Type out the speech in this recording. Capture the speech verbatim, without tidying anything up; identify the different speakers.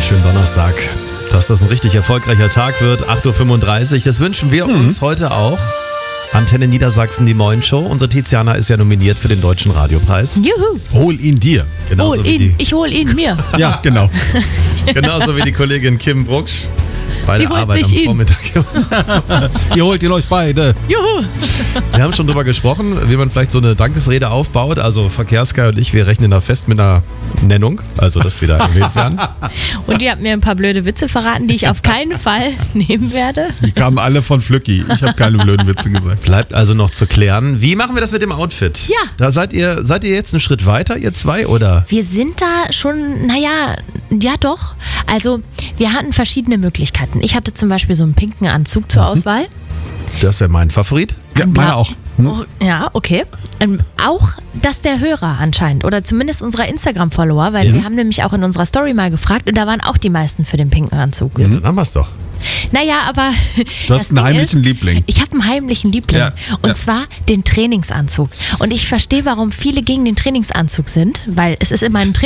Speaker 1: wunderschönen Donnerstag. Dass das ein richtig erfolgreicher Tag wird, acht Uhr fünfunddreißig. Das wünschen wir
Speaker 2: Mhm.
Speaker 1: uns heute auch. Antenne Niedersachsen, die Moin-Show. Unsere Tiziana ist ja nominiert für den Deutschen Radiopreis.
Speaker 3: Juhu.
Speaker 2: Hol ihn dir.
Speaker 1: Genauso
Speaker 3: Hol
Speaker 1: wie
Speaker 3: ihn.
Speaker 1: die,
Speaker 3: Ich hol ihn mir.
Speaker 2: Ja, genau.
Speaker 1: genauso wie die Kollegin Kim Brucksch bei
Speaker 3: Sie
Speaker 1: der
Speaker 3: holt
Speaker 1: Arbeit am
Speaker 3: sich ihn.
Speaker 1: Vormittag.
Speaker 2: Ihr holt ihn euch beide.
Speaker 3: Juhu.
Speaker 1: Wir haben schon drüber gesprochen, wie man vielleicht so eine Dankesrede aufbaut. Also Verkehrssky und ich, wir rechnen da fest mit einer Nennung, also dass wir da erwähnt werden.
Speaker 3: Und ihr habt mir ein paar blöde Witze verraten, die ich auf keinen Fall nehmen werde.
Speaker 2: Die kamen alle von Flücki. Ich habe keine blöden Witze gesagt.
Speaker 1: Bleibt also noch zu klären. Wie machen wir das mit dem Outfit?
Speaker 3: Ja.
Speaker 1: Da seid ihr, seid ihr jetzt einen Schritt weiter, ihr zwei, oder?
Speaker 3: Wir sind da schon, naja, ja doch. Also wir hatten verschiedene Möglichkeiten. Ich hatte zum Beispiel so einen pinken Anzug zur Auswahl.
Speaker 1: Das wäre mein Favorit.
Speaker 2: Ja, meine auch. Hm?
Speaker 3: Oh, ja, okay. Ähm, auch das der Hörer anscheinend oder zumindest unserer Instagram-Follower, weil
Speaker 1: Ja.
Speaker 3: wir haben nämlich auch in unserer Story mal gefragt und da waren auch die meisten für den pinken Anzug.
Speaker 1: Ja, dann haben wir es doch.
Speaker 3: Naja, aber
Speaker 2: Du hast
Speaker 3: das
Speaker 2: einen
Speaker 3: Ding
Speaker 2: heimlichen
Speaker 3: ist,
Speaker 2: Liebling.
Speaker 3: Ich habe einen heimlichen Liebling
Speaker 2: Ja,
Speaker 3: und
Speaker 2: ja.
Speaker 3: zwar den Trainingsanzug. Und ich verstehe, warum viele gegen den Trainingsanzug sind, weil es ist immer ein Trainingsanzug.